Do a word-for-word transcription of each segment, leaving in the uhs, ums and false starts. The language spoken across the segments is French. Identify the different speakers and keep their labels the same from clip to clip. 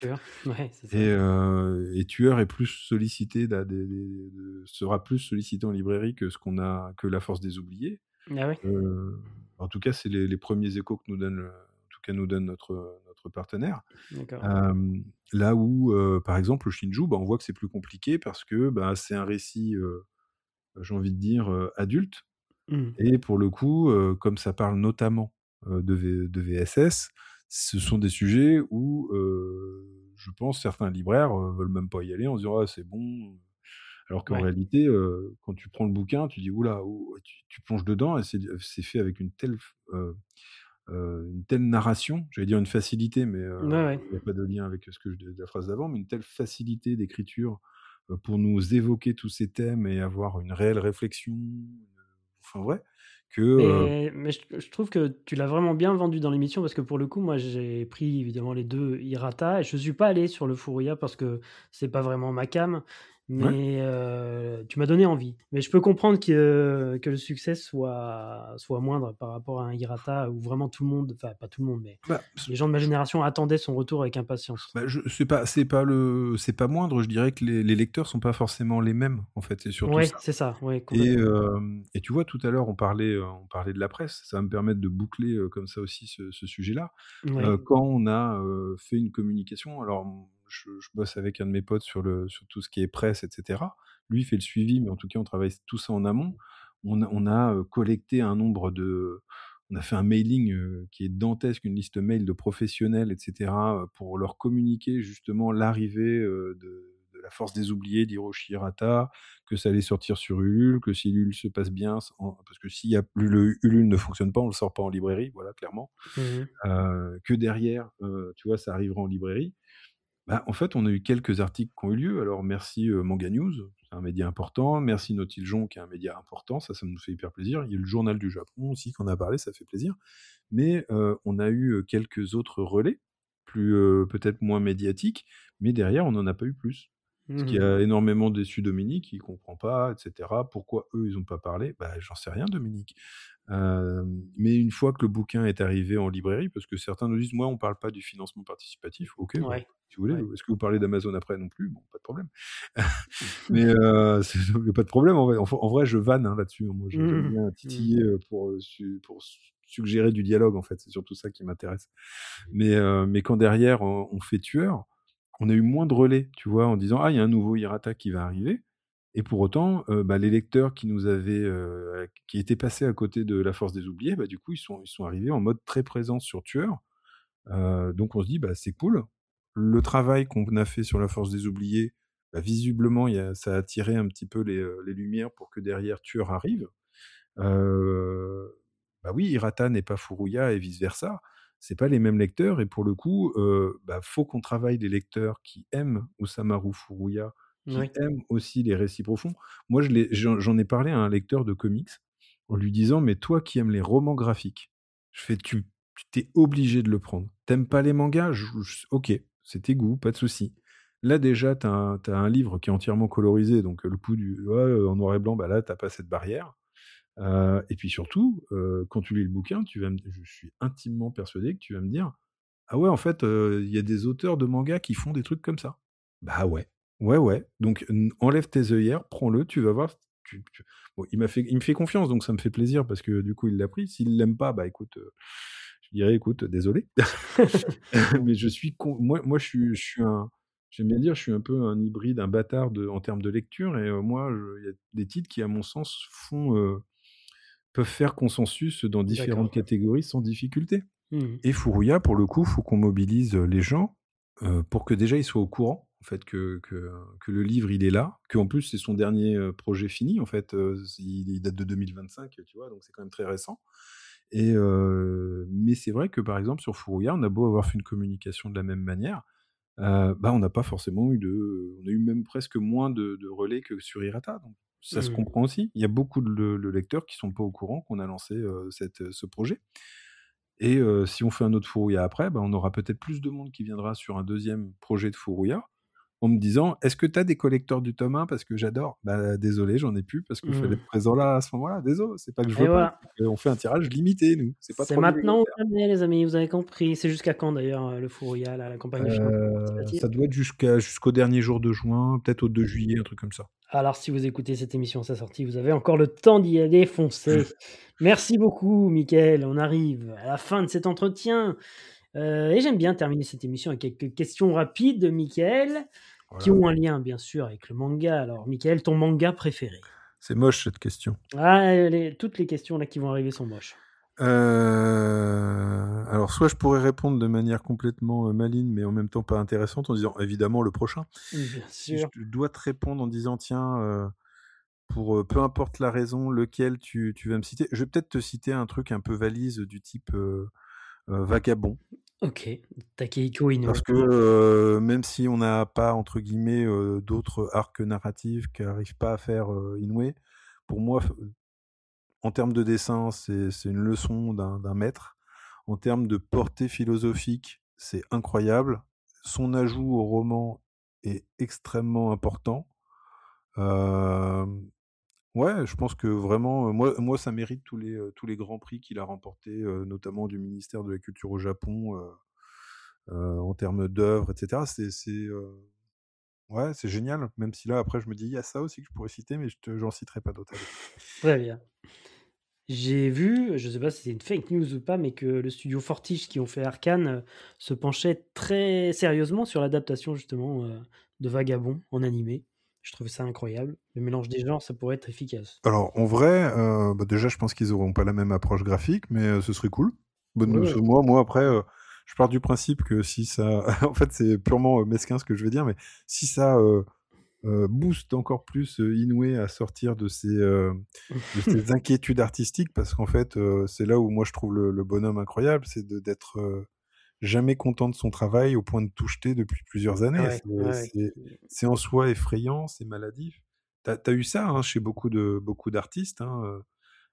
Speaker 1: Tueur, ouais, c'est
Speaker 2: Et,
Speaker 1: ça.
Speaker 2: heu, et Tueur est plus sollicité da des des de sera plus sollicité en librairie que ce qu'on a que La Force des Oubliés.
Speaker 1: Ah ouais?
Speaker 2: Heu, en tout cas, c'est les les premiers échos que nous donne, heu, en tout cas nous donne notre notre partenaire.
Speaker 1: D'accord.
Speaker 2: Hem, là où, heu, par exemple, le Shinju, bah, on voit que c'est plus compliqué parce que, bah, c'est un récit, heu, j'ai envie de dire, heu, adulte
Speaker 1: Mmh.
Speaker 2: et pour le coup, heu, comme ça parle notamment, heu, de V de V S S, ce sont des sujets où, heu, je pense certains libraires, heu, veulent même pas y aller en se disant: «Ah c'est bon». Alors qu'en
Speaker 1: Ouais.
Speaker 2: réalité, heu, quand tu prends le bouquin, tu dis: «Ouh là, ouh», tu tu plonges dedans et c'est d c'est fait avec une telle f heu heu, une telle narration, j'allais dire une facilité, mais, heu,
Speaker 1: Ouais, ouais.
Speaker 2: il y a pas de lien avec ce que je de la phrase d'avant, mais une telle facilité d'écriture, heu, pour nous évoquer tous ces thèmes et avoir une réelle réflexion, heu, enfin ouais, que, heu
Speaker 1: Mais mais je je trouve que tu l'as vraiment bien vendu dans l'émission parce que pour le coup, moi, j'ai pris évidemment les deux Hirata et je suis pas allé sur le Furuya parce que c'est pas vraiment ma came,
Speaker 2: Ouais.
Speaker 1: mais, heu, tu m'as donné envie. Mais je peux comprendre que que le succès soit soit moindre par rapport à un Hirata où vraiment tout le monde, enfin pas tout le monde, mais
Speaker 2: Bah, ce
Speaker 1: les gens de ma
Speaker 2: je
Speaker 1: génération attendaient son retour avec impatience.
Speaker 2: Bah, je c'est pas c'est pas le c'est pas moindre, je dirais que les les lecteurs sont pas forcément les mêmes, en fait, c'est surtout
Speaker 1: Ouais,
Speaker 2: ça.
Speaker 1: c'est ça, ouais,
Speaker 2: Et
Speaker 1: complètement.
Speaker 2: hem, et tu vois, tout à l'heure, on parlait, heu, on parlait de la presse, ça va me permettre de boucler, heu, comme ça aussi ce ce sujet-là.
Speaker 1: Ouais.
Speaker 2: Heu, quand on a, heu, fait une communication, alors, mmh, je je bosse avec un de mes potes sur le sur tout ce qui est presse et cetera. Lui, il fait le suivi, mais en tout cas, on travaille s tout ça en amont. On a on a, heu, collecté un nombre de on a fait un mailing, heu, qui est dantesque, une liste mail de professionnels et cetera, heu, pour leur communiquer justement l'arrivée, heu, de de La Force des Oubliés d'Hiroshi Hirata, que ça allait sortir sur Ulule, que si Ulule se passe bien, s en parce que s'il y a plus le Ulule ne fonctionne pas, on le sort pas en librairie, voilà, clairement.
Speaker 1: Mmh mh.
Speaker 2: Heu, que derrière, heu, tu vois, ça arrivera en librairie. Bah, en fait, on a eu quelques articles qui ont eu lieu. Alors merci, heu, Manga News, c'est un média important. Merci Nautiljon, qui est un média important, ça, ça nous fait hyper plaisir. Il y a eu le Journal du Japon aussi qui en a parlé, ça fait plaisir. Mais, heu, on a eu, heu, quelques autres relais, plus, heu, peut-être moins médiatiques, mais derrière, on n'en a pas eu plus. Ce
Speaker 1: Mmh
Speaker 2: qui
Speaker 1: mh.
Speaker 2: a énormément déçu Dominique, il comprend pas et cetera. Pourquoi eux, ils ont pas parlé? Bah, j'en sais rien Dominique. Hem, mais une fois que le bouquin est arrivé en librairie, parce que certains nous disent: «Moi, on parle pas du financement participatif». OK, bah,
Speaker 1: Ouais,
Speaker 2: si vous voulez,
Speaker 1: ouais.
Speaker 2: est-ce que vous parlez d'Amazon après non plus? Bon, pas de problème. Mais, heu, c'est il y a pas de problème en vrai. En f en vrai, je vanne, hein, là-dessus, moi, je j'aime
Speaker 1: Mmh
Speaker 2: bien
Speaker 1: mh. Mmh.
Speaker 2: titiller, heu, pour, heu, su pour s suggérer du dialogue, en fait, c'est surtout ça qui m'intéresse. Mais, heu, mais quand derrière, on on fait Tueur, on a eu moins de relais, tu vois? En disant: «Ah, il y a un nouveau Hirata qui va arriver» et pour autant, heu, bah, les lecteurs qui nous avaient, heu, qui étaient passés à côté de La Force des Oubliés, bah, du coup, ils sont ils sont arrivés en mode très présent sur Tueur. Heu, donc on se dit: «Bah, c'est cool». Le travail qu'on a fait sur La Force des Oubliés, bah, visiblement, il y a ça a attiré un petit peu les, heu, les lumières pour que derrière Tueur arrive. Heu, bah, oui, Hirata n'est pas Furuya et vice versa. C'est pas les mêmes lecteurs et pour le coup, heu, bah, faut qu'on travaille les lecteurs qui aiment Ousamaru Furuya, qui
Speaker 1: Oui.
Speaker 2: aiment aussi les récits profonds. Moi, je l'ai j'en j'en ai parlé à un lecteur de comics en lui disant: «Mais toi qui aimes les romans graphiques», je fais: «Tu tu es obligé de le prendre. Tu aimes pas les mangas? Je j OK, c'est tes goûts, pas de souci. Là, déjà, tu as un tu as un livre qui est entièrement colorisé, donc, heu, le coup du ouais, heu, en noir et blanc, bah, là, tu as pas cette barrière». Heu, et puis surtout, heu, quand tu lis le bouquin, tu vas me je suis intimement persuadé que tu vas me dire: «Ah ouais, en fait, heu, il y a des auteurs de mangas qui font des trucs comme ça». Bah, ouais. Ouais, ouais, donc n enlève tes œillères, prends-le, tu vas voir, tu tu bon, il m'a fait il me fait confiance, donc ça me fait plaisir parce que du coup, il l'a pris. S'il l'aime pas, bah, écoute, heu, je lui dirai: «Écoute, désolé». Mais je suis con moi moi, je suis je suis un j'aime bien dire, je suis un peu un hybride, un bâtard de en termes de lecture et heu, moi, je il y a des titres qui, à mon sens, font, heu, peuvent faire consensus dans différentes
Speaker 1: D'accord.
Speaker 2: catégories sans difficulté.
Speaker 1: Mmh mh.
Speaker 2: Et Furuya, pour le coup, faut qu'on mobilise, heu, les gens, heu, pour que déjà ils soient au courant, en fait, que que que le livre, il est là, qu'en plus, c'est son dernier, heu, projet fini, en fait, heu, s il il date de deux mille vingt-cinq, tu vois? Donc c'est quand même très récent et heu, mais c'est vrai que, par exemple, sur Furuya, on a beau avoir fait une communication de la même manière, heu, bah, on n'a pas forcément eu de on a eu même presque moins de de relais que sur Hirata, donc ça se
Speaker 1: Mmh.
Speaker 2: comprend aussi. Il y a beaucoup de le de lecteurs qui sont pas au courant qu'on a lancé, heu, cette ce projet et heu, si on fait un autre Furuya après, bah, on aura peut-être plus de monde qui viendra sur un deuxième projet de Furuya en me disant: «Est-ce que tu as des collecteurs du tome un parce que j'adore?» Bah, désolé, j'en ai plus parce qu'il fallait
Speaker 1: Mmh.
Speaker 2: être présent là, à ce moment-là. Désolé, c'est pas que je
Speaker 1: Et
Speaker 2: veux pas,
Speaker 1: voilà.
Speaker 2: c'est qu'on fait un tirage limité nous, c'est pas
Speaker 1: C'est
Speaker 2: trois mille
Speaker 1: maintenant ou
Speaker 2: exemplaires.
Speaker 1: jamais les amis, vous avez compris. C'est jusqu'à quand d'ailleurs, heu, le Fourrial, là, la campagne de financement
Speaker 2: Heu,
Speaker 1: participatif?
Speaker 2: ça doit être jusqu'à jusqu'au dernier jour de juin, peut-être au deux juillet, un truc comme ça.
Speaker 1: Alors si vous écoutez cette émission à sa sortie, vous avez encore le temps d'y aller, foncez. Merci beaucoup Mickaël, on arrive à la fin de cet entretien, heu, et j'aime bien terminer cette émission avec quelques questions rapides, Mickaël, qui
Speaker 2: Voilà.
Speaker 1: ont un lien bien sûr avec le manga. Alors Mickaël, ton manga préféré?
Speaker 2: C'est moche cette question.
Speaker 1: Ah, les toutes les questions là qui vont arriver sont moches.
Speaker 2: Heu, alors soit je pourrais répondre de manière complètement, heu, maligne, mais en même temps pas intéressante en disant: «Évidemment le prochain».
Speaker 1: Mmh, bien
Speaker 2: Si je
Speaker 1: sûr.
Speaker 2: dois te répondre en disant: «Tiens, heu, pour, heu, peu importe la raison, lequel tu tu vas me citer?» Je vais peut-être te citer un truc un peu valise du type, heu heu, Vagabond.
Speaker 1: OK, Takehiko Inoue.
Speaker 2: Parce que, heu, même si on n'a pas entre guillemets, heu, d'autres arcs narratifs qu'arrive pas à faire, heu, Inoue, pour moi f en termes de dessin, c'est c'est une leçon d'un d'un maître. En termes de portée philosophique, c'est incroyable. Son ajout au roman est extrêmement important. Hem, ouais, je pense que vraiment, heu, moi moi ça mérite tous les, heu, tous les grands prix qu'il a remportés, heu, notamment du ministère de la culture au Japon, heu heu, en termes d'œuvres et cetera. C'est c'est, heu, ouais, c'est génial, même si là après je me dis: «Il y a ça aussi que je pourrais citer», mais je te j'en citerai pas d'autres, allez.
Speaker 1: Très bien. J'ai vu, je sais pas si c'est une fake news ou pas, mais que le studio Fortiche qui ont fait Arcane, heu, se penchait très sérieusement sur l'adaptation justement, heu, de Vagabond en animé. Je trouve ça incroyable. Le mélange des genres, ça pourrait être efficace.
Speaker 2: Alors en vrai, heu, bah, déjà je pense qu'ils auront pas la même approche graphique, mais heu, ce serait cool. Bonne
Speaker 1: Ouais,
Speaker 2: nou
Speaker 1: ouais.
Speaker 2: ce moi moi après, heu, je pars du principe que si ça en fait c'est purement, heu, mesquin ce que je vais dire, mais si ça, heu heu, booste encore plus, heu, Inoue à sortir de ses, heu, de ses inquiétudes artistiques parce qu'en fait, heu, c'est là où moi je trouve le le bonhomme incroyable, c'est de d'être, heu, jamais content de son travail au point de tout jeter depuis plusieurs
Speaker 1: Ah
Speaker 2: années.
Speaker 1: ouais,
Speaker 2: C'est
Speaker 1: ouais, ouais.
Speaker 2: c'est c'est en soi effrayant, c'est maladif. Tu as tu as eu ça, hein, chez beaucoup de beaucoup d'artistes, hein, heu,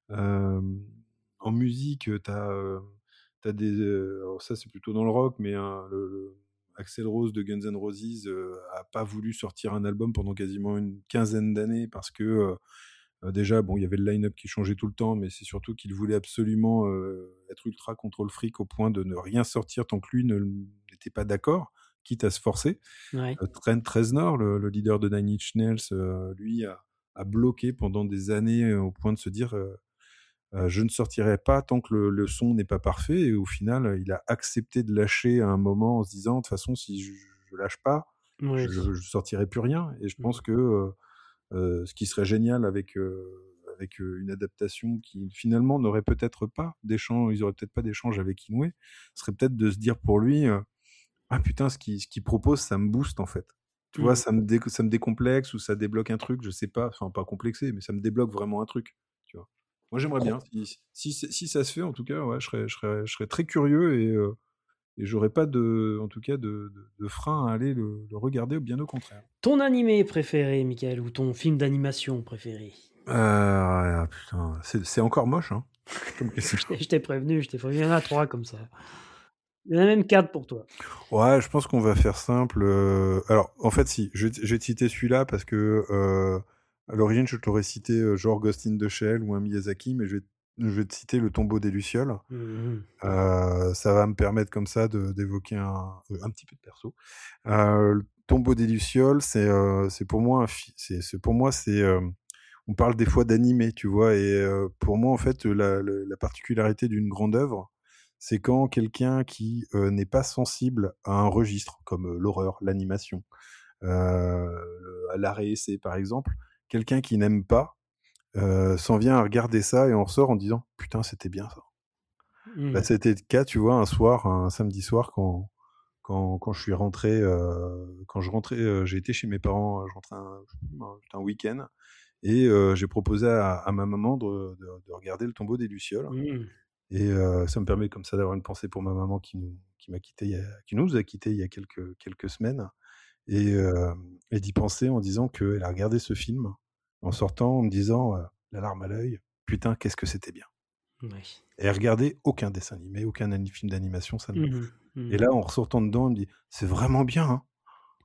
Speaker 2: hem, en musique, heu, tu as, heu, tu as des, heu, alors ça c'est plutôt dans le rock, mais un le le Axl Rose de Guns N' Roses, heu, a pas voulu sortir un album pendant quasiment une quinzaine d'années parce que, heu heu, déjà bon, il y avait le line-up qui changeait tout le temps, mais c'est surtout qu'il voulait absolument, heu, être ultra contrôle fric au point de ne rien sortir tant que lui ne n'était pas d'accord, quitte à se forcer.
Speaker 1: Ouais.
Speaker 2: Heu, Trent Reznor, le le leader de Nine Inch Nails, heu, lui a a bloqué pendant des années, heu, au point de se dire, heu heu: «Je ne sortirai pas tant que le le son n'est pas parfait» et au final, heu, il a accepté de lâcher à un moment en se disant: «De toute façon, si je je lâche pas,
Speaker 1: Oui.
Speaker 2: je je sortirai plus rien» et je pense
Speaker 1: Mmh.
Speaker 2: que, heu heu, ce qui serait génial avec, heu, avec, heu, une adaptation qui finalement n'aurait peut-être pas d'échange ils auraient peut-être pas d'échange avec Inoue, serait peut-être de se dire pour lui, heu: «Ah putain, ce qu'il ce qu'il propose, ça me booste en fait». Tu vois?
Speaker 1: Mmh.
Speaker 2: Ça me dé ça me décomplexe ou ça débloque un truc, je sais pas, enfin pas complexé, mais ça me débloque vraiment un truc, tu vois? Moi j'aimerais
Speaker 1: Cro
Speaker 2: bien, si si si si ça se fait en tout cas, ouais, je serais je serais je serais très curieux et heu et j'aurais pas de en tout cas de de de frein à aller le le regarder, bien au contraire.
Speaker 1: Ton animé préféré, Michael, ou ton film d'animation préféré?
Speaker 2: Heu, ah putain, c'est c'est encore moche, hein, comme question.
Speaker 1: Je t'ai je t'ai prévenu, je t'ai prévenu, il y en a trois comme ça. Il y en a même quatre pour toi.
Speaker 2: Ouais, je pense qu'on va faire simple, heu, alors en fait si, je vais te je vais te citer celui-là parce que, heu, à l'origine je t'aurais cité, heu, genre Ghost in the Shell ou un Miyazaki, mais je vais je vais te citer Le Tombeau des lucioles.
Speaker 1: Mmh mh.
Speaker 2: Heu, ça va me permettre comme ça de d'évoquer un, heu, un petit peu de perso. Heu, Le Tombeau des lucioles, c'est, heu, c'est pour moi un fi c'est c'est pour moi c'est, hem, on parle des fois d'animé, tu vois? Et heu, pour moi en fait, la le la particularité d'une grande œuvre, c'est quand quelqu'un qui, heu, n'est pas sensible à un registre comme, heu, l'horreur, l'animation, heu, l'art et essai par exemple, quelqu'un qui n'aime pas, heu, s'en vient à regarder ça et en ressort en disant: «Putain, c'était bien ça». Bah,
Speaker 1: Mmh.
Speaker 2: c'était le cas, tu vois, un soir, un samedi soir quand quand quand je suis rentré, heu, quand je rentrais, heu, j'ai été chez mes parents, je rentrais un un week-end et heu, j'ai proposé à à ma maman de de de regarder Le Tombeau des lucioles
Speaker 1: Mmh.
Speaker 2: et heu, ça me permet comme ça d'avoir une pensée pour ma maman qui nous qui m'a quitté il y a qui nous a quittés il y a quelques quelques semaines et hem et d'y penser en disant qu'elle a regardé ce film en sortant en me disant, heu, la larme à l'œil: «Putain, qu'est-ce que c'était bien».
Speaker 1: Oui.
Speaker 2: Elle regardait aucun dessin animé, aucun ani film d'animation, ça ne
Speaker 1: Mmh mh.
Speaker 2: et
Speaker 1: Mmh.
Speaker 2: là, en ressortant dedans, elle me dit: «C'est vraiment bien, hein».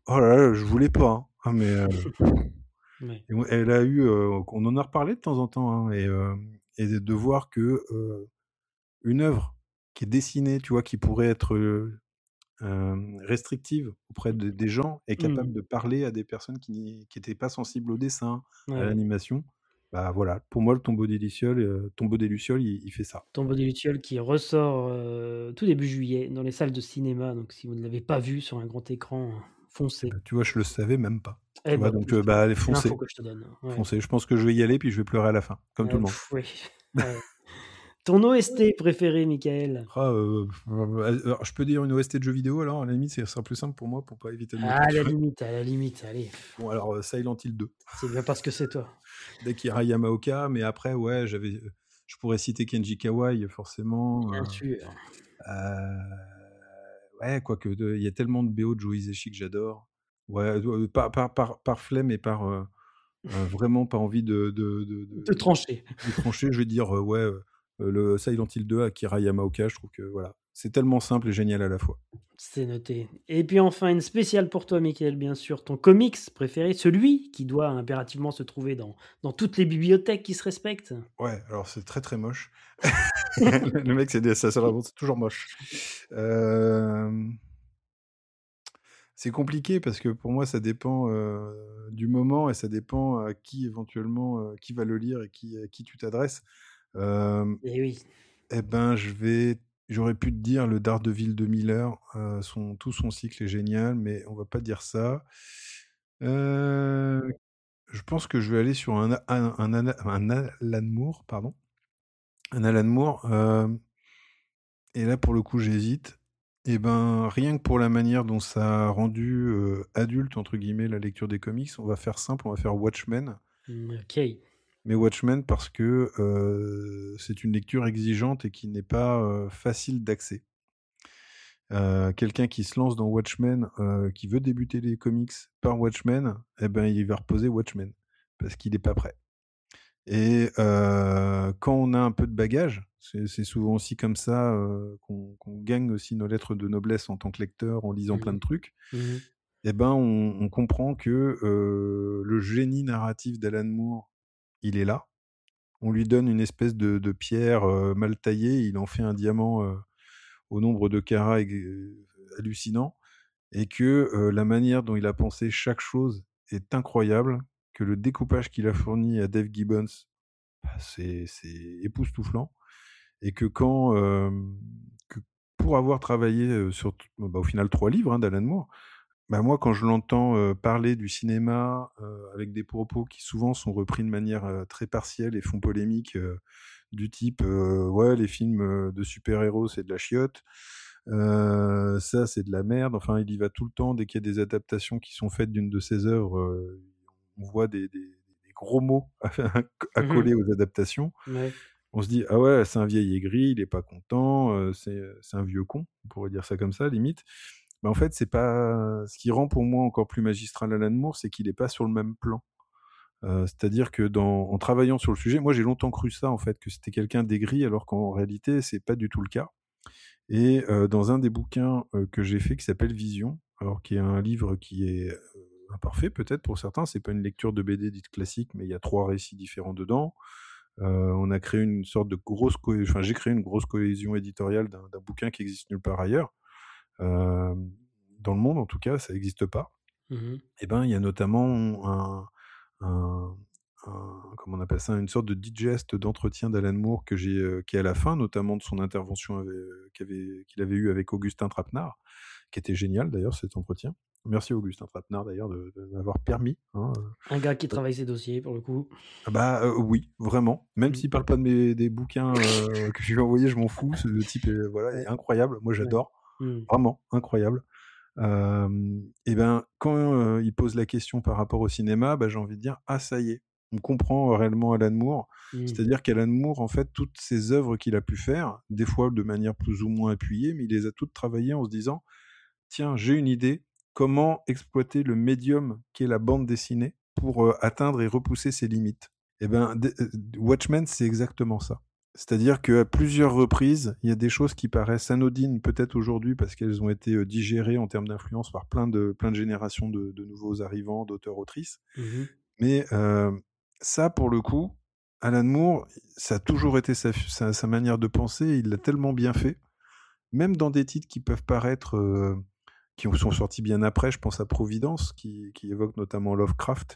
Speaker 2: Oh là là, je voulais pas, hein. Ah mais heu
Speaker 1: Ouais.
Speaker 2: et moi elle a eu, heu, on en a reparlé de temps en temps, hein, et hem et de de voir que, heu, une œuvre qui est dessinée, tu vois, qui pourrait être, heu, hem, restrictive auprès de des gens, est capable
Speaker 1: Mmh.
Speaker 2: de parler à des personnes qui n'y qui étaient pas sensibles au dessin, à
Speaker 1: Ouais.
Speaker 2: l'animation. Bah, voilà, pour moi, le Tombeau des lucioles, heu, Tombeau des lucioles, il il fait ça.
Speaker 1: Tombeau des lucioles qui ressort, heu, tout début juillet dans les salles de cinéma, donc si vous ne l'avez pas vu sur un grand écran, heu,
Speaker 2: Et
Speaker 1: foncez.
Speaker 2: bah, tu vois, je le savais même pas.
Speaker 1: Eh
Speaker 2: Tu vois?
Speaker 1: bah,
Speaker 2: Donc heu,
Speaker 1: justement,
Speaker 2: bah, allez,
Speaker 1: c'est l'info
Speaker 2: foncez,
Speaker 1: que je te donne, ouais.
Speaker 2: foncez. Je pense que je vais y aller, puis je vais pleurer à la fin, comme tout
Speaker 1: Heu,
Speaker 2: le monde.
Speaker 1: oui, ouais. Ton O S T préféré, Michael?
Speaker 2: Ah, heu, alors je peux dire une O S T de jeu vidéo alors, à la limite, ce sera plus simple pour moi, pour pas éviter de me
Speaker 1: À la
Speaker 2: torturer.
Speaker 1: limite, à la limite, allez.
Speaker 2: Bon alors, heu, Silent Hill deux.
Speaker 1: C'est bien parce que c'est toi.
Speaker 2: D'Akira Yamaoka, mais après, ouais, j'avais, heu, je pourrais citer Kenji Kawai forcément,
Speaker 1: Bien
Speaker 2: heu
Speaker 1: sûr.
Speaker 2: heu, ouais, quoique de il y a tellement de B O de Joe Hisaishi que j'adore. Ouais, de par par par par flemme et par, heu heu, vraiment pas envie de de de
Speaker 1: De
Speaker 2: de
Speaker 1: trancher.
Speaker 2: de trancher, je vais dire, heu, ouais, heu, le Silent Hill deux, Akira Yamaoka, je trouve que voilà, c'est tellement simple et génial à la fois.
Speaker 1: C'est noté. Et puis enfin, une spéciale pour toi, Michael, bien sûr. Ton comics préféré, celui qui doit impérativement se trouver dans dans toutes les bibliothèques qui se respectent?
Speaker 2: Ouais, alors c'est très, très moche. Le mec, c'est des ça, c'est vraiment c'est toujours moche. Hem c'est compliqué parce que pour moi, ça dépend, heu, du moment et ça dépend à qui éventuellement, heu, qui va le lire et qui à qui tu t'adresses. Hem
Speaker 1: Eh oui.
Speaker 2: et ben, je vais j'aurais pu te dire le Daredevil de Miller, heu, son tout son cycle est génial, mais on va pas dire ça. Heu, je pense que je vais aller sur un a un un Ana un Alan Moore, pardon. Un Alan Moore, hem et là, pour le coup, j'hésite. Et ben, rien que pour la manière dont ça a rendu, heu, «adulte» entre guillemets la lecture des comics, on va faire simple, on va faire Watchmen.
Speaker 1: Mmh, OK.
Speaker 2: Mais Watchmen parce que, heu, c'est une lecture exigeante et qui n'est pas, heu, facile d'accès. Heu, quelqu'un qui se lance dans Watchmen, heu, qui veut débuter les comics par Watchmen, et ben, il va reposer Watchmen parce qu'il est pas prêt. Et heu, quand on a un peu de bagage, c'est c'est souvent aussi comme ça, heu, qu'on qu'on gagne aussi nos lettres de noblesse en tant que lecteur, en lisant
Speaker 1: Mmh
Speaker 2: plein
Speaker 1: mh.
Speaker 2: de trucs.
Speaker 1: Mmh mh.
Speaker 2: Et ben, on on comprend que, heu, le génie narratif d'Alan Moore, il est là. On lui donne une espèce de de pierre, heu, mal taillée, il en fait un diamant, heu, au nombre de carats ex hallucinant, et que, heu, la manière dont il a pensé chaque chose est incroyable, que le découpage qu'il a fourni à Dave Gibbons, bah, c'est c'est époustouflant, et que quand, hem, que pour avoir travaillé, heu, sur t bah, au final trois livres, hein, d'Alan Moore, bah, moi quand je l'entends, heu, parler du cinéma, heu, avec des propos qui souvent sont repris de manière, heu, très partielle et font polémique, heu, du type, heu: «Ouais, les films, heu, de super-héros, c'est de la chiotte. Heu, ça, c'est de la merde». Enfin, il y va tout le temps dès qu'il y a des adaptations qui sont faites d'une de ses œuvres, heu, on voit des des des gros mots à
Speaker 1: Mmh mh.
Speaker 2: coller aux adaptations.
Speaker 1: Ouais.
Speaker 2: On se dit: «Ah ouais, c'est un vieil aigri, il est pas content, heu, c'est, heu, c'est un vieux con», on pourrait dire ça comme ça limite. Mais en fait, c'est pas ce qui rend pour moi encore plus magistral Alan Moore, c'est qu'il est pas sur le même plan. Heu, c'est-à-dire que dans en travaillant sur le sujet, moi j'ai longtemps cru ça en fait, que c'était quelqu'un d'aigri alors qu'en réalité c'est pas du tout le cas. Et heu, dans un des bouquins, heu, que j'ai fait qui s'appelle Vision, alors qui est un livre qui est, heu, imparfait peut-être pour certains, c'est pas une lecture de B D dite classique, mais il y a trois récits différents dedans. Heu, on a créé une sorte de grosse cohé enfin j'ai créé une grosse cohésion éditoriale d'un d'un bouquin qui existe nulle part ailleurs. Hem, dans le monde en tout cas, ça existe pas.
Speaker 1: Mmh mh.
Speaker 2: Et ben, il y a notamment un un un comment on appelle ça? Une sorte de digest d'entretien d'Alan Moore que j'ai, heu, qui est à la fin, notamment de son intervention ave qu'avait qu'il avait eue avec Augustin Trapenard, qui était génial d'ailleurs cet entretien. Merci Augustin Trapenard d'ailleurs de de m'avoir permis, hein,
Speaker 1: Un gars qui
Speaker 2: heu
Speaker 1: travaille ses dossiers pour le coup.
Speaker 2: Ah bah, heu, oui, vraiment. Même
Speaker 1: Mmh.
Speaker 2: s'il parle pas de mes des bouquins, heu, que je lui ai envoyés, je m'en fous. Ce type est voilà,
Speaker 1: Ouais.
Speaker 2: est incroyable. Moi,
Speaker 1: Ouais.
Speaker 2: j'adore.
Speaker 1: Mmh.
Speaker 2: Vraiment incroyable. Hem et ben, quand, heu, il pose la question par rapport au cinéma, bah, j'ai envie de dire: «Ah ça y est, on comprend réellement Alan Moore».
Speaker 1: Mmh.
Speaker 2: C'est-à-dire qu'Alan Moore, en fait, toutes ces œuvres qu'il a pu faire, des fois de manière plus ou moins appuyée, mais il les a toutes travaillées en se disant: «Tiens, j'ai une idée, comment exploiter le médium qu'est la bande dessinée pour, heu, atteindre et repousser ses limites?» Et ben, d heu, Watchmen, c'est exactement ça. C'est-à-dire qu'à plusieurs reprises, il y a des choses qui paraissent anodines, peut-être aujourd'hui, parce qu'elles ont été euh, digérées en termes d'influence par plein de, plein de générations de, de nouveaux arrivants, d'auteurs-autrices.
Speaker 1: Mmh.
Speaker 2: Mais euh, ça, pour le coup, Alan Moore, ça a toujours été sa, sa, sa manière de penser, il l'a tellement bien fait, même dans des titres qui peuvent paraître, euh, qui sont sortis bien après, je pense à Providence, qui, qui évoque notamment Lovecraft,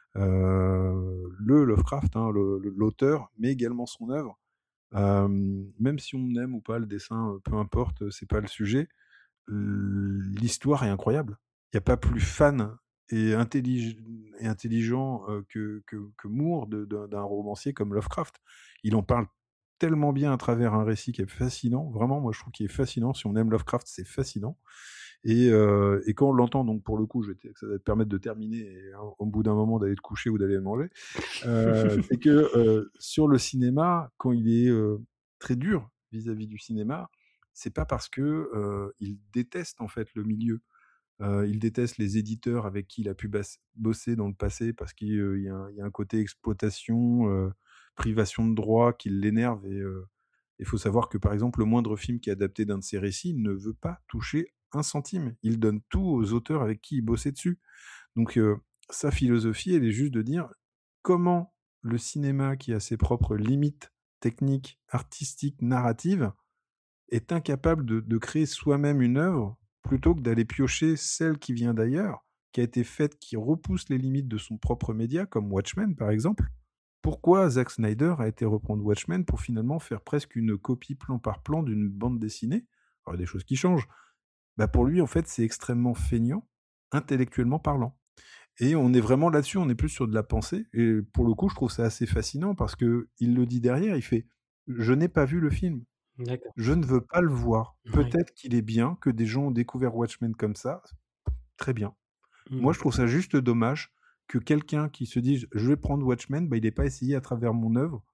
Speaker 2: euh, le Lovecraft, hein, le, le, l'auteur, mais également son œuvre. Euh, même si on aime ou pas le dessin, peu importe, c'est pas le sujet, l'histoire est incroyable. Il n'y a pas plus fan et, intellig- et intelligent euh, que, que, que Moore de, de, d'un romancier comme Lovecraft. Il en parle tellement bien à travers un récit qui est fascinant. Vraiment, moi, je trouve qu'il est fascinant. Si on aime Lovecraft, c'est fascinant. Et, euh, et quand on l'entend, donc pour le coup, je vais te, ça va te permettre de terminer et au, au bout d'un moment d'aller te coucher ou d'aller manger, euh, c'est que euh, sur le cinéma, quand il est euh, très dur vis-à-vis du cinéma, c'est pas parce que euh, il déteste en fait le milieu. Euh, il déteste les éditeurs avec qui il a pu bas- bosser dans le passé parce qu'il euh, y, a un, y a un côté exploitation, euh, privation de droits qui l'énerve. Et il faut savoir que par exemple, le moindre film qui est adapté d'un de ses récits ne veut pas toucher un centime. Il donne tout aux auteurs avec qui il bossait dessus. Donc euh, sa philosophie, elle est juste de dire comment le cinéma, qui a ses propres limites techniques, artistiques, narratives, est incapable de, de créer soi-même une œuvre plutôt que d'aller piocher celle qui vient d'ailleurs, qui a été faite, qui repousse les limites de son propre média, comme Watchmen par exemple. Pourquoi Zack Snyder a été reprendre Watchmen pour finalement faire presque une copie plan par plan d'une bande dessinée? Alors, il y a des choses qui changent. Bah pour lui, en fait, c'est extrêmement feignant, intellectuellement parlant. Et on est vraiment là-dessus, on est plus sur de la pensée. Et pour le coup, je trouve ça assez fascinant parce qu'il le dit derrière, il fait « Je n'ai pas vu le film.
Speaker 1: D'accord.
Speaker 2: Je ne veux pas le voir.
Speaker 1: Ouais.
Speaker 2: Peut-être qu'il est bien, que des gens ont découvert Watchmen comme ça. Très bien.
Speaker 1: Mmh.
Speaker 2: Moi, je trouve ça juste dommage que quelqu'un qui se dise « Je vais prendre Watchmen bah, », il n'ait pas essayé à travers mon œuvre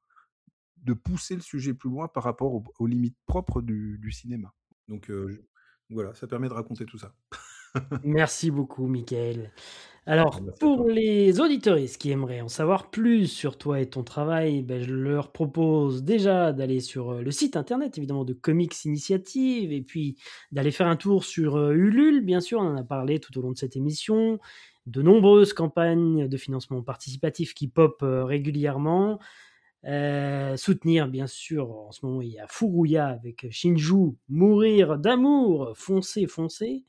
Speaker 2: de pousser le sujet plus loin par rapport aux, aux limites propres du, du cinéma. Donc euh, je- voilà, ça permet de raconter tout ça.
Speaker 1: Merci beaucoup, Michael. Alors,
Speaker 2: Merci à
Speaker 1: pour
Speaker 2: toi.
Speaker 1: les auditeuristes qui aimeraient en savoir plus sur toi et ton travail, ben, je leur propose déjà d'aller sur euh, le site internet, évidemment, de Comics Initiative, et puis d'aller faire un tour sur euh, Ulule, bien sûr, on en a parlé tout au long de cette émission, de nombreuses campagnes de financement participatif qui popent euh, régulièrement. Euh, soutenir, bien sûr, en ce moment, il y a Furuya avec Shinju, Mourir d'amour, foncez, foncez.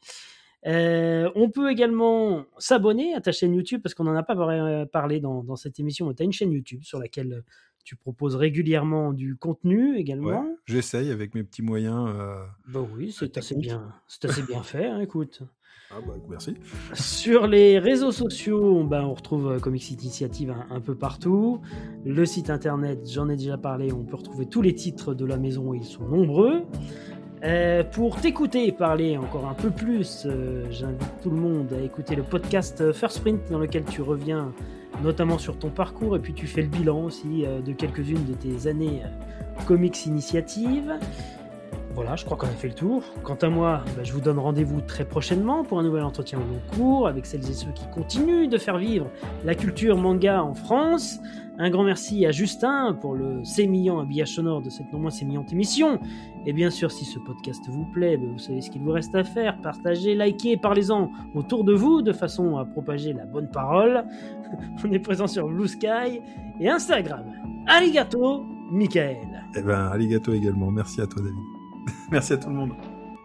Speaker 1: Euh, on peut également s'abonner à ta chaîne YouTube parce qu'on n'en a pas par- parlé dans, dans cette émission. Tu as une chaîne YouTube sur laquelle tu proposes régulièrement du contenu
Speaker 2: Ouais,
Speaker 1: également.
Speaker 2: j'essaye avec mes petits moyens euh,
Speaker 1: Bah oui, c'est assez
Speaker 2: techniques.
Speaker 1: bien, c'est assez bien fait, hein, écoute.
Speaker 2: Ah bah merci.
Speaker 1: Sur les réseaux sociaux, bah, on retrouve euh, Comics Initiative un, un peu partout. Le site internet, j'en ai déjà parlé, on peut retrouver tous les titres de la maison, ils sont nombreux. Euh, pour t'écouter parler encore un peu plus, euh, j'invite tout le monde à écouter le podcast First Print dans lequel tu reviens notamment sur ton parcours et puis tu fais le bilan aussi euh, de quelques-unes de tes années euh, Comics Initiative. Voilà, je crois qu'on a fait le tour. Quant à moi, bah, je vous donne rendez-vous très prochainement pour un nouvel entretien au long cours avec celles et ceux qui continuent de faire vivre la culture manga en France. Un grand merci à Justin pour le sémillant habillage sonore de cette non moins sémillante émission. Et bien sûr, si ce podcast vous plaît, bah, vous savez ce qu'il vous reste à faire. Partagez, likez, parlez-en autour de vous de façon à propager la bonne parole. On est présent sur Blue Sky et Instagram. Arigato, Michael.
Speaker 2: Eh ben, arigato également. Merci à toi, David. Merci à tout le monde.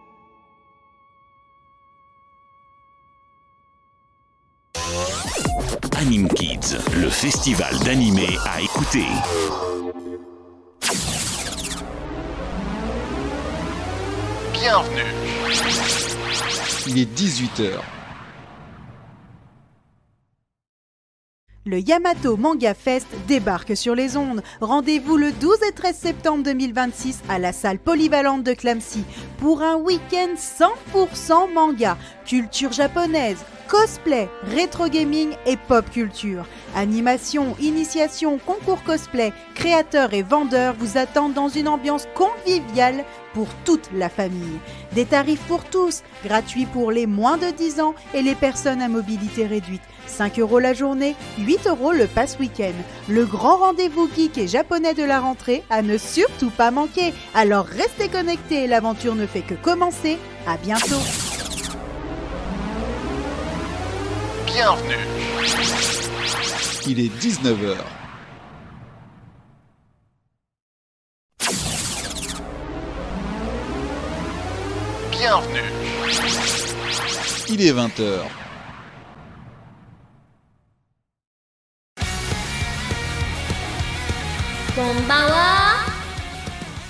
Speaker 3: Anime Kids, le festival d'animé à écouter.
Speaker 4: Bienvenue. Il est dix-huit heures.
Speaker 5: Le Yamato Manga Fest débarque sur les ondes. Rendez-vous le douze et treize septembre deux mille vingt-six à la salle polyvalente de Clamcy pour un week-end cent pour cent manga, culture japonaise, Cosplay, rétro gaming et pop culture. Animation, initiation, concours cosplay, créateurs et vendeurs vous attendent dans une ambiance conviviale pour toute la famille. Des tarifs pour tous, gratuits pour les moins de dix ans et les personnes à mobilité réduite. cinq euros la journée, huit euros le pass week-end. Le grand rendez-vous geek et japonais de la rentrée à ne surtout pas manquer. Alors restez connectés, l'aventure ne fait que commencer. À bientôt.
Speaker 4: Bienvenue. Il est dix-neuf heures. Bienvenue. Il est vingt heures.
Speaker 6: Konbanwa.